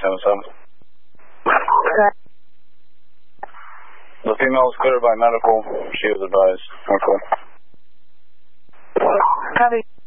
377. Okay. The female was cleared by medical. She was advised. We're clear. Copy.